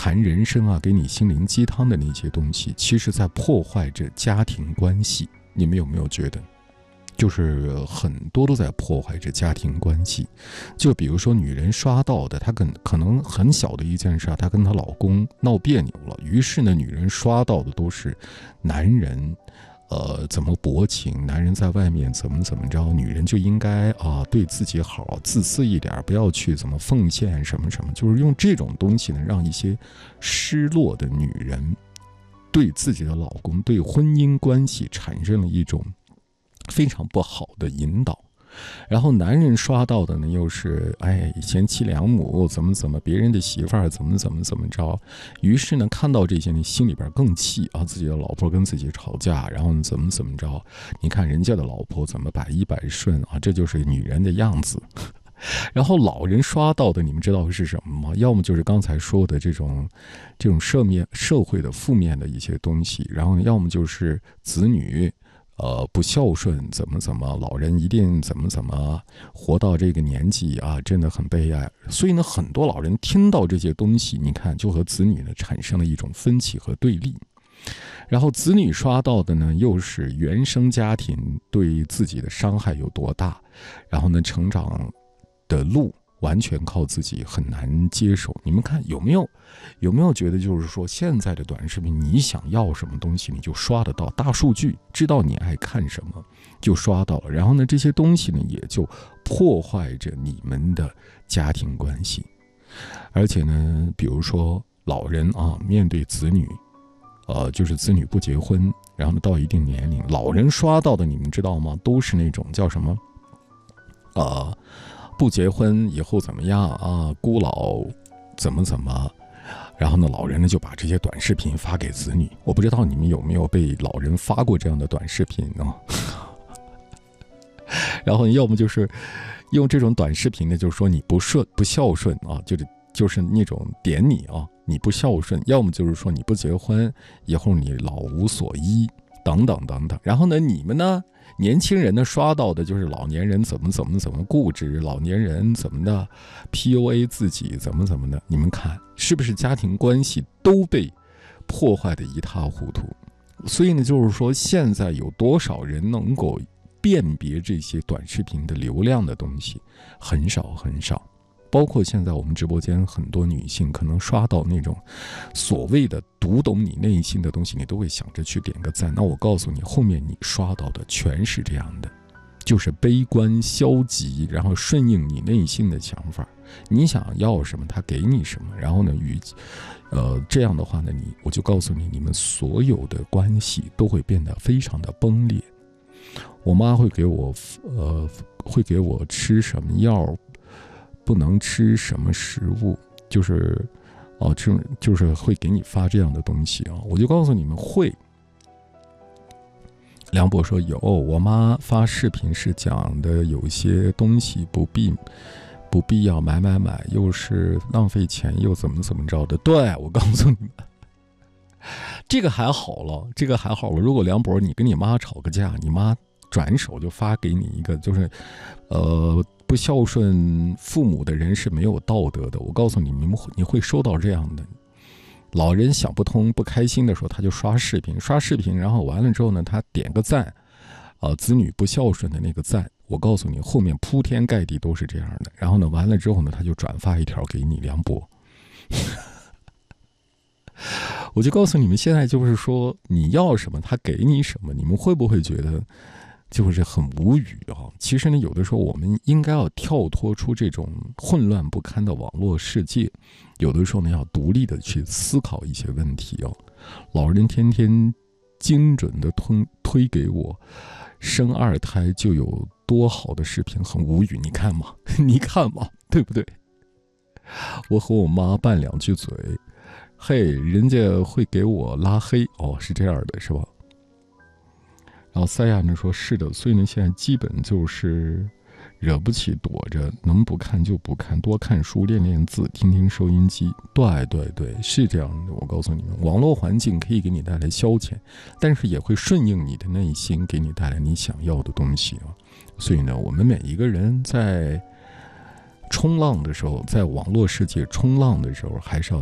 谈人生啊，给你心灵鸡汤的那些东西，其实在破坏着家庭关系。你们有没有觉得？就是很多都在破坏着家庭关系。就比如说女人刷到的，她可能很小的一件事，她跟她老公闹别扭了，于是呢，女人刷到的都是男人怎么薄情，男人在外面怎么着，女人就应该对自己好，自私一点，不要去怎么奉献什么什么，就是用这种东西呢，让一些失落的女人对自己的老公，对婚姻关系产生了一种非常不好的引导。然后男人刷到的呢，又是贤妻良母，怎么别人的媳妇儿怎么着，于是呢，看到这些呢，心里边更气啊，自己的老婆跟自己吵架，然后怎么着，你看人家的老婆怎么百依百顺啊，这就是女人的样子。然后老人刷到的，你们知道是什么吗？要么就是刚才说的这种社会的负面的一些东西，然后要么就是子女不孝顺，怎么老人一定怎么活到这个年纪啊，真的很悲哀。所以呢，很多老人听到这些东西，你看就和子女呢产生了一种分歧和对立。然后子女刷到的呢，又是原生家庭对自己的伤害有多大，然后呢，成长的路完全靠自己，很难接受。你们看有没有觉得，就是说现在的短视频，你想要什么东西你就刷得到，大数据知道你爱看什么就刷到了，然后呢，这些东西呢也就破坏着你们的家庭关系。而且呢，比如说老人啊，面对子女就是子女不结婚，然后呢到一定年龄，老人刷到的你们知道吗？都是那种叫什么不结婚以后怎么样啊？孤老怎么，然后呢，老人呢就把这些短视频发给子女。我不知道你们有没有被老人发过这样的短视频呢？然后要么就是用这种短视频呢，就是说你不孝顺啊，就是那种点你啊，你不孝顺；要么就是说你不结婚以后你老无所依，等等。然后呢，你们呢？年轻人呢刷到的就是老年人怎么固执，老年人怎么的 PUA 自己怎么的，你们看是不是家庭关系都被破坏的一塌糊涂？所以呢，就是说现在有多少人能够辨别这些短视频的流量的东西？很少。包括现在我们直播间很多女性可能刷到那种所谓的读懂你内心的东西，你都会想着去点个赞。那我告诉你，后面你刷到的全是这样的，就是悲观消极，然后顺应你内心的想法，你想要什么他给你什么。然后呢，这样的话呢，我就告诉你，你们所有的关系都会变得非常的崩裂。我妈会给我吃什么药，不能吃什么食物，就是会给你发这样的东西啊。我就告诉你们会。梁博说有，我妈发视频是讲的有些东西不必要买，又是浪费钱，又怎么着的。对，我告诉你们，这个还好了。如果梁博你跟你妈吵个架，你妈转手就发给你一个，就是不孝顺父母的人是没有道德的。我告诉你，你会收到这样的。老人想不通不开心的时候，他就刷视频，然后完了之后呢，他点个赞，子女不孝顺的那个赞，我告诉你，后面铺天盖地都是这样的。然后呢，完了之后呢，他就转发一条给你，梁博。我就告诉你们，现在就是说你要什么他给你什么，你们会不会觉得就是很无语啊？其实呢，有的时候我们应该要跳脱出这种混乱不堪的网络世界，有的时候呢要独立的去思考一些问题啊。老人天天精准的推给我生2胎就有多好的视频，很无语。你看嘛，对不对？我和我妈拌2句嘴，人家会给我拉黑哦，是这样的，是吧？然后赛亚呢说是的，所以呢现在基本就是惹不起躲着，能不看就不看，多看书，练字，听收音机。对，是这样的。我告诉你们，网络环境可以给你带来消遣，但是也会顺应你的内心，给你带来你想要的东西啊。所以呢，我们每一个人在冲浪的时候，在网络世界冲浪的时候，还是要